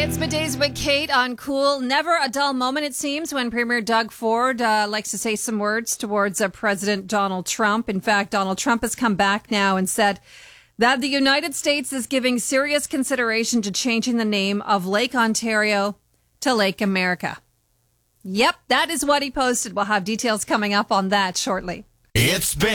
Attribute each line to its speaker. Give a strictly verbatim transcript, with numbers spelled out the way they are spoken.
Speaker 1: It's Middays with Kate on Cool. Never a dull moment, it seems, when Premier Doug Ford uh, likes to say some words towards uh, President Donald Trump. In fact, Donald Trump has come back now and said that the United States is giving serious consideration to changing the name of Lake Ontario to Lake America. Yep, that is what he posted. We'll have details coming up on that shortly.
Speaker 2: It's been